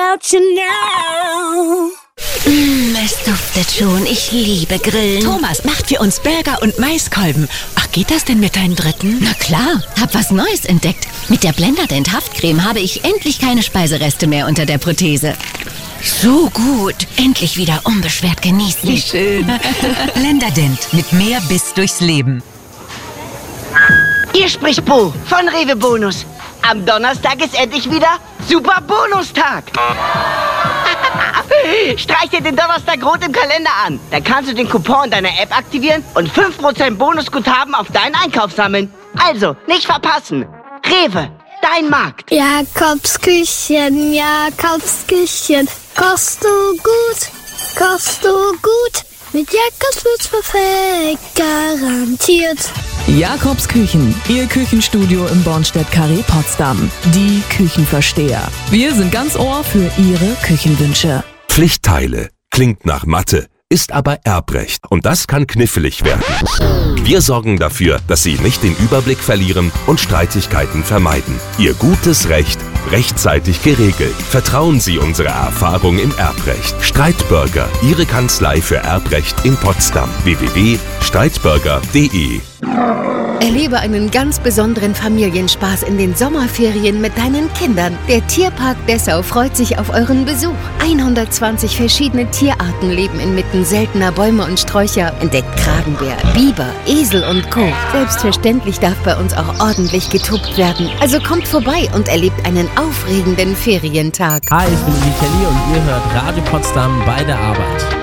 about you now. Es duftet schon. Ich liebe Grillen. Thomas macht für uns Burger und Maiskolben. Ach, geht das denn mit deinem dritten? Na klar, hab was Neues entdeckt. Mit der Blenderdent Haftcreme habe ich endlich keine Speisereste mehr unter der Prothese. So gut. Endlich wieder unbeschwert genießen. Wie schön. Blenderdent mit mehr Biss durchs Leben. Hier spricht Bo von Rewe Bonus. Am Donnerstag ist endlich wieder Super Bonustag. Streich dir den Donnerstag rot im Kalender an. Dann kannst du den Coupon deiner App aktivieren und 5% Bonusguthaben auf deinen Einkauf sammeln. Also, nicht verpassen. Rewe, dein Markt. Jakobsküchen, Jakobsküchen. Kochst du gut, kochst du gut. Mit Jakobs wird's perfekt, garantiert. Jakobs Küchen, Ihr Küchenstudio im Bornstedt-Carré Potsdam. Die Küchenversteher. Wir sind ganz Ohr für Ihre Küchenwünsche. Pflichtteile. Klingt nach Mathe, ist aber Erbrecht. Und das kann knifflig werden. Wir sorgen dafür, dass Sie nicht den Überblick verlieren und Streitigkeiten vermeiden. Ihr gutes Recht rechtzeitig geregelt. Vertrauen Sie unserer Erfahrung im Erbrecht. Streitbürger, Ihre Kanzlei für Erbrecht in Potsdam. www.streitbürger.de. Erlebe einen ganz besonderen Familienspaß in den Sommerferien mit deinen Kindern. Der Tierpark Dessau freut sich auf euren Besuch. 120 verschiedene Tierarten leben inmitten seltener Bäume und Sträucher. Entdeckt Kragenbär, Biber, Esel und Co. Selbstverständlich darf bei uns auch ordentlich getobt werden. Also kommt vorbei und erlebt einen aufregenden Ferientag. Hi, ich bin Micheli und ihr hört Radio Potsdam bei der Arbeit.